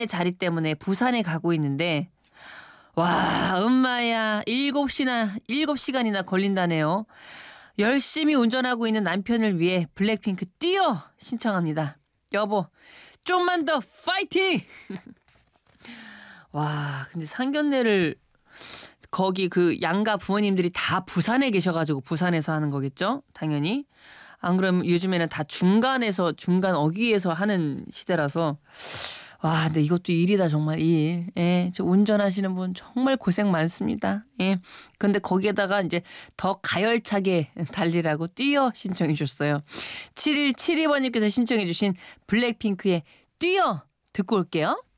자리 때문에 부산에 가고 있는데 와, 엄마야 7시간이나 걸린다네요. 열심히 운전하고 있는 남편을 위해 블랙핑크 뛰어 신청합니다. 여보, 좀만 더 파이팅! 와, 근데 상견례를 거기 그 양가 부모님들이 다 부산에 계셔가지고 부산에서 하는 거겠죠? 당연히. 안 그러면 요즘에는 다 중간 어귀에서 하는 시대라서 와, 근데 이것도 일이다 정말 일. 예, 저 운전하시는 분 정말 고생 많습니다. 예, 근데 거기에다가 이제 더 가열차게 달리라고 뛰어 신청해 주셨어요. 7172번님께서 신청해 주신 블랙핑크의 뛰어 듣고 올게요.